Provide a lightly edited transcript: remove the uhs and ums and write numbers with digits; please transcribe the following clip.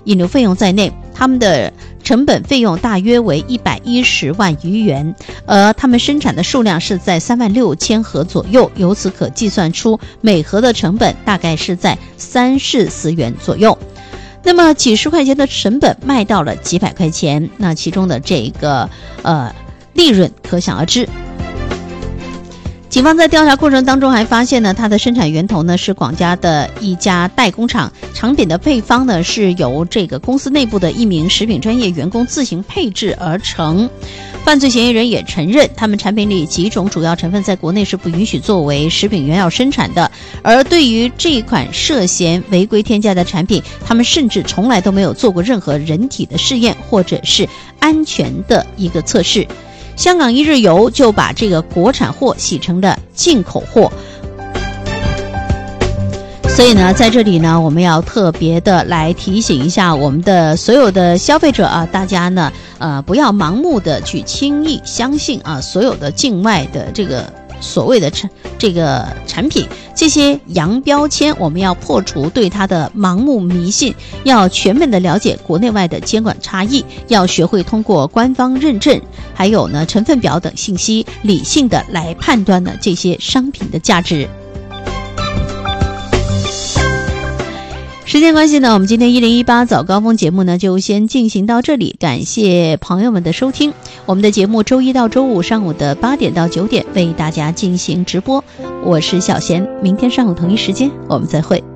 引流费用在内，他们的成本费用大约为110万余元，而他们生产的数量是在36000盒左右，由此可计算出每盒的成本大概是在30元左右。那么几十块钱的成本卖到了几百块钱，那其中的这个利润可想而知。警方在调查过程当中还发现呢，它的生产源头呢是广家的一家代工厂，产品的配方呢是由这个公司内部的一名食品专业员工自行配制而成。犯罪嫌疑人也承认，他们产品里几种主要成分在国内是不允许作为食品原料生产的，而对于这一款涉嫌违规添加的产品，他们甚至从来都没有做过任何人体的试验或者是安全的一个测试。香港一日游就把这个国产货洗成了进口货。所以呢，在这里呢，我们要特别的来提醒一下我们的所有的消费者啊，大家呢，不要盲目的去轻易相信啊，所有的境外的这个所谓的这个产品，这些洋标签，我们要破除对它的盲目迷信，要全面的了解国内外的监管差异，要学会通过官方认证，还有呢成分表等信息，理性的来判断呢这些商品的价值。时间关系呢，我们今天1018早高峰节目呢就先进行到这里，感谢朋友们的收听。我们的节目周一到周五上午的8点到9点为大家进行直播，我是小贤，明天上午同一时间我们再会。